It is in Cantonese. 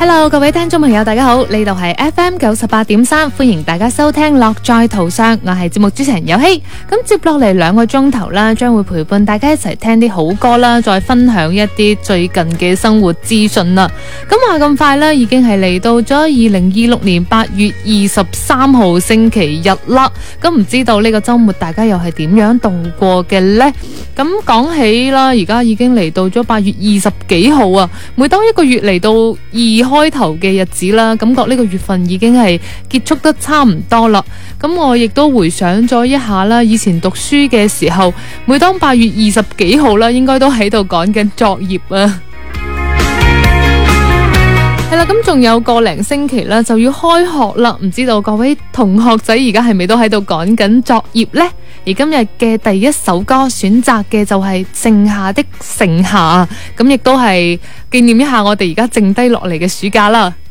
Hello， 各位聽眾朋友，大家好，呢度係 FM 98.3，歡迎大家收聽樂在途上，我係節目主持人有希。咁接落嚟2個鐘頭啦，將會陪伴大家一齊聽啲好歌啦，再分享一啲最近嘅生活資訊啦。咁話咁快啦，已經係嚟到咗2026年8月23號星期日啦。咁唔知道呢個週末大家又係點樣度過嘅呢？咁講起啦，而家已經嚟到咗8月20幾號啊！每當一個月嚟到2開頭嘅日子啦，感覺呢個月份已經係結束得差唔多啦。咁我亦都回想咗一下啦，以前讀書嘅時候，每當8月20幾號啦，應該都喺度趕緊作業啊。係啦，咁仲有個零星期啦，就要開學啦。唔知道各位同學仔而家係咪都喺度趕緊作業呢？而今日嘅第一首歌選擇嘅就係盛夏的盛夏，咁亦都係紀念一下我哋而家剩低落嚟嘅暑假啦。